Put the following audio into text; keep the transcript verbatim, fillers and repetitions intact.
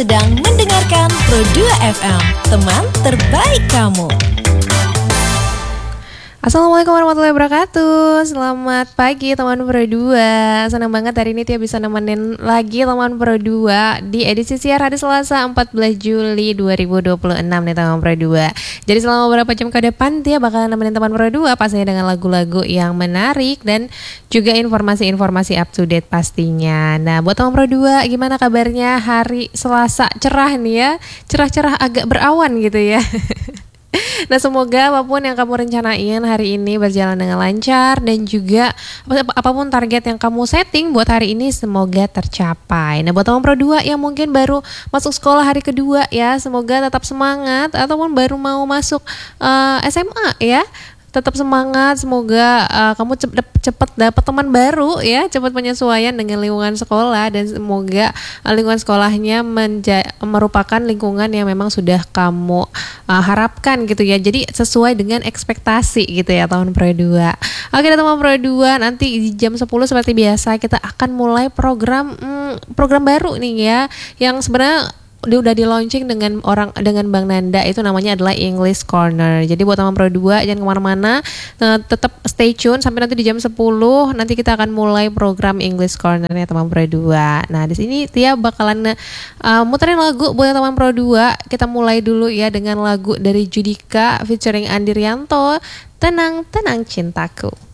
sedang mendengarkan Pro dua F M, teman terbaik kamu. Assalamualaikum warahmatullahi wabarakatuh. Selamat pagi teman Pro dua. Senang banget hari ini Tia bisa nemenin lagi teman Pro dua di edisi siar hari Selasa empat belas Juli dua ribu dua puluh enam nih teman Pro dua. Jadi selama beberapa jam ke depan Tia bakal nemenin teman Pro dua pastinya dengan lagu-lagu yang menarik dan juga informasi-informasi up to date pastinya. Nah, buat teman Pro dua gimana kabarnya hari Selasa cerah nih ya? Cerah-cerah agak berawan gitu ya. Nah, semoga apapun yang kamu rencanain hari ini berjalan dengan lancar dan juga apapun target yang kamu setting buat hari ini semoga tercapai. Nah, buat teman Pro dua yang mungkin baru masuk sekolah hari kedua ya, semoga tetap semangat, ataupun baru mau masuk uh, S M A ya. Tetap semangat, semoga uh, kamu cepet, cepet dapat teman baru ya, cepat penyesuaian dengan lingkungan sekolah dan semoga uh, lingkungan sekolahnya menja- merupakan lingkungan yang memang sudah kamu uh, harapkan gitu ya. Jadi sesuai dengan ekspektasi gitu ya teman Pro dua. Oke teman Pro dua, nanti di jam sepuluh seperti biasa kita akan mulai program hmm, program baru nih ya, yang sebenarnya dia udah di launching dengan orang dengan Bang Nanda, itu namanya adalah English Corner. Jadi buat teman Pro dua jangan kemana-mana, uh, tetap stay tune sampai nanti di jam sepuluh nanti kita akan mulai program English Corner ya teman Pro dua. Nah di sini Tia bakalan uh, muterin lagu buat teman Pro dua. Kita mulai dulu ya dengan lagu dari Judika featuring Andi Rianto, Tenang Tenang Cintaku.